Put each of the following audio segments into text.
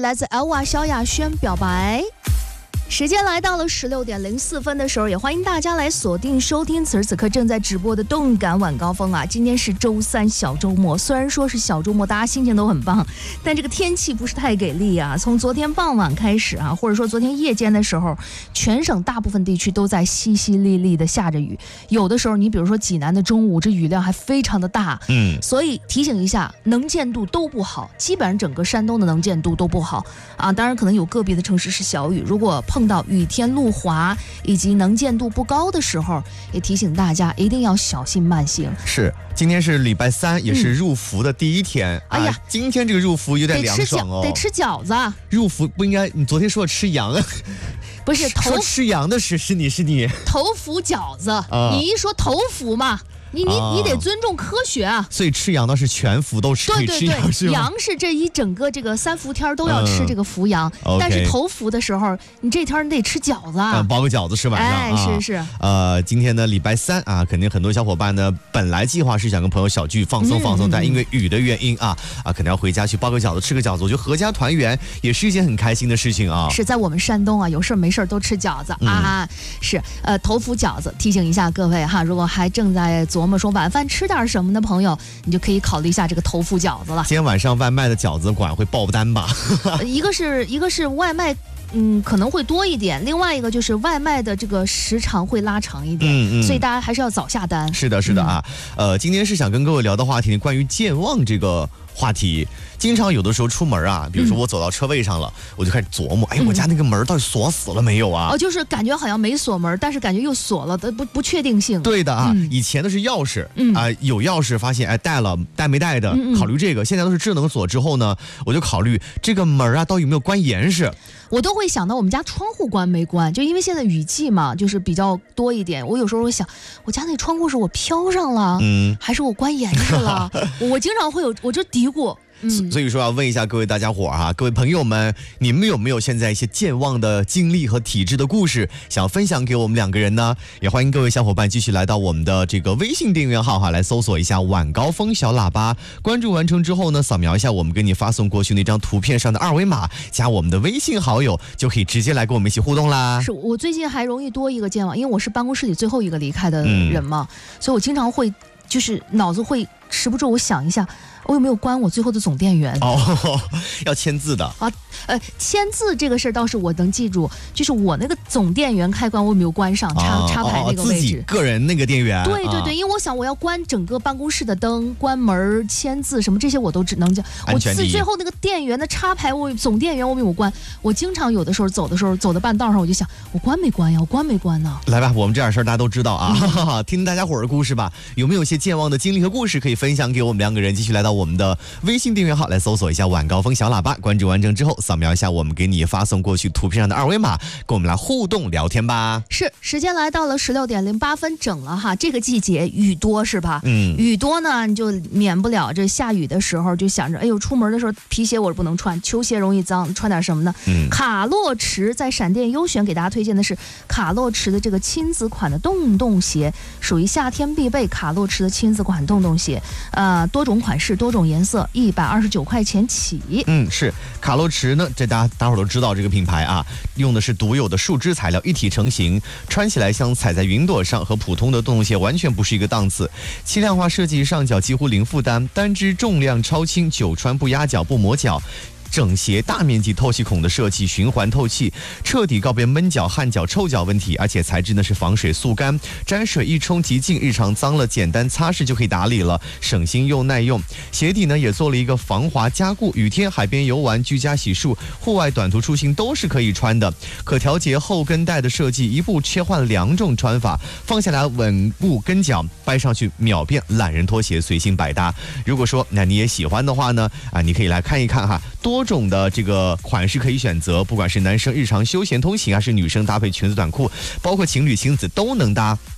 来自 Elva 萧亚轩表白。时间来到了16点04分的时候，也欢迎大家来锁定收听此时此刻正在直播的动感晚高峰啊！今天是周三小周末，虽然说是小周末，大家心情都很棒，但这个天气不是太给力啊。从昨天傍晚开始啊，或者说昨天夜间的时候，全省大部分地区都在淅淅沥沥的下着雨，有的时候你比如说济南的中午，这雨量还非常的大，所以提醒一下，能见度都不好，基本上整个山东的能见度都不好啊。当然可能有个别的城市是小雨，如果碰到雨天路滑以及能见度不高的时候，也提醒大家一定要小心慢行。 是，今天是礼拜三，也是入伏的第一天。 哎呀， 今天这个入伏有点凉爽哦。 得吃饺子。 入伏不应该，你昨天说吃羊啊？ 不是说吃羊的是你。 头伏饺子，你一说头伏嘛。你得尊重科学啊！ 所以吃羊呢是全伏都吃， 对， 是羊是这一整个这个3伏天都要吃这个伏羊，但是头伏的时候，你这天你得吃饺子啊， 包个饺子吃晚上。 是。 今天呢礼拜三啊，肯定很多小伙伴呢本来计划是想跟朋友小聚放松，但因为雨的原因啊，可能要回家去包个饺子吃个饺子，我觉得合家团圆也是一件很开心的事情啊。 是在我们山东啊，有事没事都吃饺子啊。是头伏饺子，提醒一下各位哈，如果还正在琢磨说晚饭吃点什么的朋友，你就可以考虑一下这个头伏饺子了。 今天晚上外卖的饺子馆会爆单吧？ 一个是外卖。可能会多一点，另外一个就是外卖的这个时长会拉长一点，所以大家还是要早下单。 是的啊，今天是想跟各位聊的话题关于健忘这个话题。经常有的时候出门啊，比如说我走到车位上了，我就开始琢磨，我家那个门到底锁死了没有啊？ 就是感觉好像没锁门，但是感觉又锁了的不确定性。 对的啊，以前都是钥匙有钥匙发现带没带的，考虑这个。现在都是智能锁之后呢，我就考虑这个门啊到底有没有关严实。 我都会想到我们家窗户关没关，就因为现在雨季嘛，就是比较多一点。我有时候会想，我家那窗户是我飘上了，还是我关严实了？我经常会有我这嘀咕。 所以说要问一下各位大家伙各位朋友们，你们有没有现在一些健忘的经历和体质的故事想要分享给我们2个人呢？也欢迎各位小伙伴继续来到我们的这个微信订阅号来搜索一下晚高峰小喇叭，关注完成之后呢，扫描一下我们给你发送过去那张图片上的2维码，加我们的微信好友，就可以直接来跟我们一起互动啦。 是我最近还容易多一个健忘，因为我是办公室里最后一个离开的人嘛，所以我经常会就是脑子会时不住我想一下，我有没有关我最后的总电源？ 要签字的啊。签字这个事儿倒是我能记住，就是我那个总电源开关我有没有关上，插排那个位置， 自己个人那个电源。 对，因为我想我要关整个办公室的灯、关门、签字什么这些我都只能讲。我最后那个电源的插排，我总电源我没有关。我经常有的时候走到半道上，我就想我关没关呀？我关没关呢？ 来吧，我们这点事儿大家都知道啊，听大家伙儿的故事吧。有没有一些健忘的经历和故事可以分享给我们2个人？继续来到我们的微信订阅号来搜索一下晚高峰小喇叭，关注完成之后扫描一下我们给你发送过去图片上的2维码，跟我们来互动聊天吧。 是，时间来到了16点08分整了哈，这个季节雨多是吧？雨多呢，你就免不了这下雨的时候就想着，哎呦，出门的时候皮鞋我不能穿，球鞋容易脏，穿点什么呢？卡洛驰在闪电优选给大家推荐的是卡洛驰的这个亲子款的洞鞋，属于夏天必备。卡洛驰的亲子款洞鞋，多种款式、多种颜色，129块钱起。 是卡洛驰呢，这大伙都知道这个品牌啊，用的是独有的树脂材料一体成型，穿起来像踩在云朵上，和普通的洞鞋完全不是一个档次。轻量化设计，上脚几乎零负担，单只重量超轻，久穿不压脚不磨脚。整鞋大面积透气孔的设计，循环透气，彻底告别闷脚、汗脚、臭脚问题。而且材质呢是防水速干，沾水一冲即净，日常脏了简单擦拭就可以打理了，省心又耐用。鞋底呢也做了一个防滑加固，雨天、海边游玩、居家洗漱、户外短途出行都是可以穿的。可调节后跟带的设计，一步切换2种穿法，放下来稳固跟脚，掰上去秒变懒人拖鞋，随性百搭。如果说那你也喜欢的话呢，你可以来看一看哈，多种的这个款式可以选择，不管是男生日常休闲通勤，还是女生搭配裙子短裤，包括情侣亲子都能搭。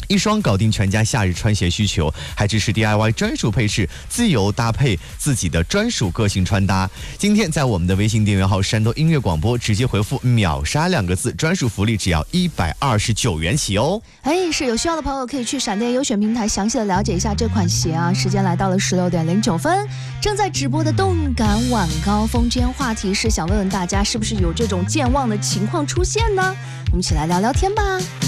一双搞定全家夏日穿鞋需求，还支持 DIY 专属配饰，自由搭配自己的专属个性穿搭。今天在我们的微信订阅号山东音乐广播直接回复秒杀2个字，专属福利只要129元起哦。 是有需要的朋友可以去闪电优选平台详细的了解一下这款鞋啊。时间来到了16点09分，正在直播的动感晚高峰，今天话题是想问问大家是不是有这种健忘的情况出现呢？我们一起来聊聊天吧。